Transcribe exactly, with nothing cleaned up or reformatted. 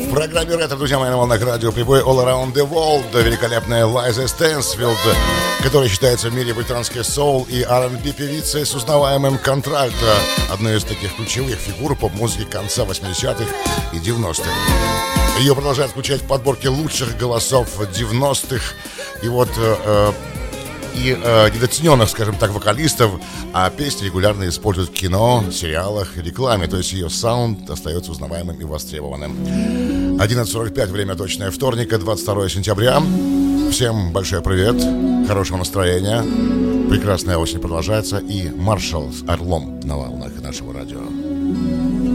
В программе «Ретро», друзья мои, на волнах радио прибой All Around the World. Великолепная Лайза Стэнсфилд, которая считается в мире британской соул и ар энд би певицей с узнаваемым контрактом. Одной из таких ключевых фигур поп-музыки конца восьмидесятых и девяностых. Ее продолжают включать в подборке лучших голосов девяностых. И вот... Э, и э, недооцененных, скажем так, вокалистов, а песни регулярно используют в кино, сериалах, рекламе, то есть ее саунд остается узнаваемым и востребованным. одиннадцать сорок пять, время точное вторника, двадцать второе сентября. Всем большой привет, хорошего настроения, прекрасная осень продолжается, и маршал с орлом на волнах нашего радио.